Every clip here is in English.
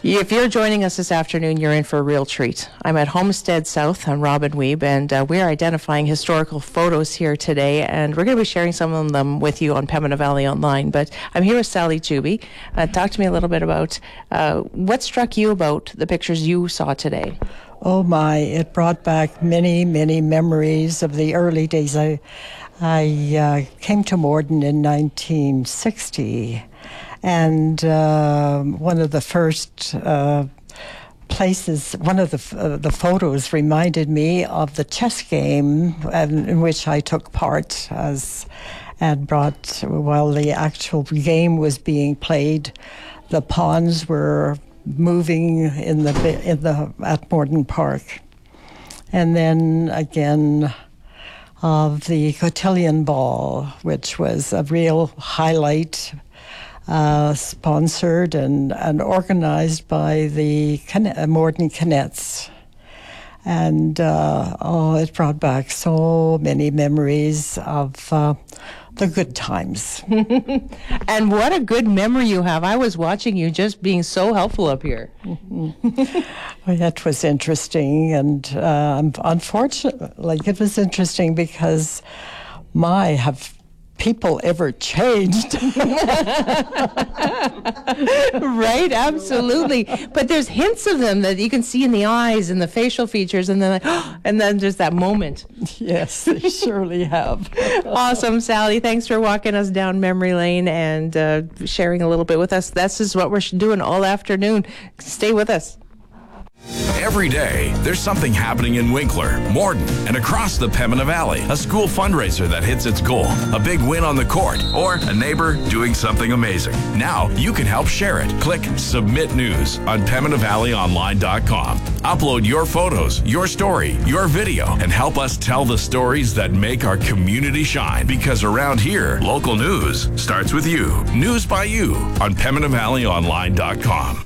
If you're joining us this afternoon, you're in for a real treat. I'm at Homestead South on Robin Weeb, and we're identifying historical photos here today, and we're going to be sharing some of them with you on Pembina Valley Online. But I'm here with Sally Juby. Talk to me a little bit about what struck you about the pictures you saw today. Oh my, it brought back many, many memories of the early days. I came to Morden in 1960, and one of the first places, one of the photos reminded me of the chess game in which I took part while the actual game was being played. The pawns were moving at Morden Park, and then again of the cotillion ball, which was a real highlight, sponsored and organized by the Morden Canettes. And it brought back so many memories of the good times. And what a good memory you have. I was watching you just being so helpful up here. Well, that was interesting, and unfortunately, it was interesting because have people ever changed? Right, absolutely. But there's hints of them that you can see in the eyes and the facial features, and then there's that moment. Yes, they surely have. Awesome, Sally. Thanks for walking us down memory lane and sharing a little bit with us. This is what we're doing all afternoon. Stay with us. Every day, there's something happening in Winkler, Morden, and across the Pembina Valley. A school fundraiser that hits its goal, a big win on the court, or a neighbor doing something amazing. Now, you can help share it. Click Submit News on PembinaValleyOnline.com. Upload your photos, your story, your video, and help us tell the stories that make our community shine. Because around here, local news starts with you. News by you on PembinaValleyOnline.com.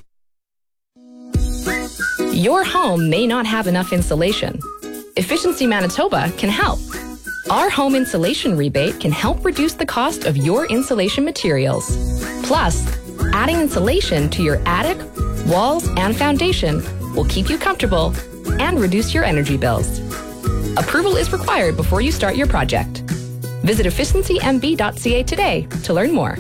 Your home may not have enough insulation. Efficiency Manitoba can help. Our home insulation rebate can help reduce the cost of your insulation materials. Plus, adding insulation to your attic, walls, and foundation will keep you comfortable and reduce your energy bills. Approval is required before you start your project. Visit efficiencymb.ca today to learn more.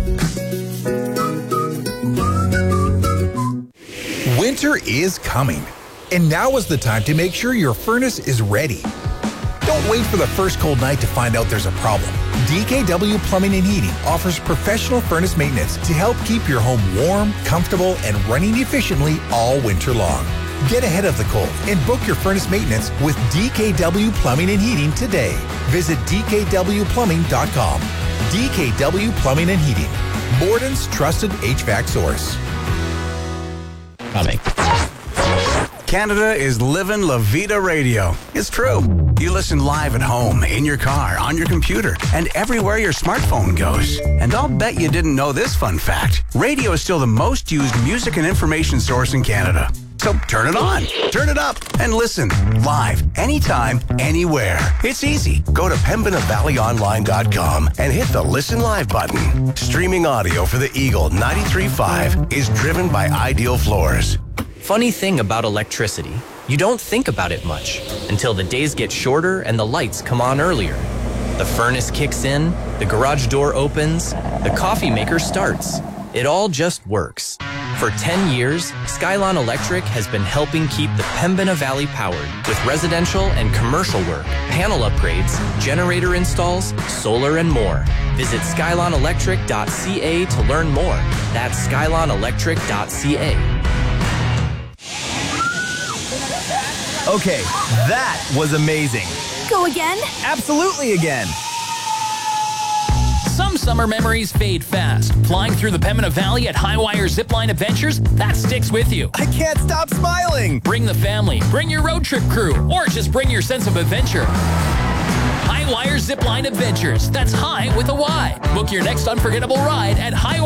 Winter is coming, and now is the time to make sure your furnace is ready. Don't wait for the first cold night to find out there's a problem. DKW Plumbing and Heating offers professional furnace maintenance to help keep your home warm, comfortable, and running efficiently all winter long. Get ahead of the cold and book your furnace maintenance with DKW Plumbing and Heating today. Visit dkwplumbing.com. DKW Plumbing and Heating, Borden's trusted HVAC source. Coming. Canada is living La Vida Radio. It's true. You listen live at home, in your car, on your computer, and everywhere your smartphone goes. And I'll bet you didn't know this fun fact. Radio is still the most used music and information source in Canada. So turn it on, turn it up, and listen live, anytime, anywhere. It's easy. Go to PembinaValleyOnline.com and hit the Listen Live button. Streaming audio for the Eagle 93.5 is driven by Ideal Floors. Funny thing about electricity, you don't think about it much until the days get shorter and the lights come on earlier. The furnace kicks in, the garage door opens, the coffee maker starts. It all just works. For 10 years, Skylon Electric has been helping keep the Pembina Valley powered with residential and commercial work, panel upgrades, generator installs, solar, and more. Visit SkylonElectric.ca to learn more. That's SkylonElectric.ca. Okay, that was amazing. Go again? Absolutely again. Some summer memories fade fast. Flying through the Pembina Valley at Highwire Zipline Adventures, that sticks with you. I can't stop smiling. Bring the family, bring your road trip crew, or just bring your sense of adventure. Highwire Zipline Adventures. That's high with a Y. Book your next unforgettable ride at Highwire.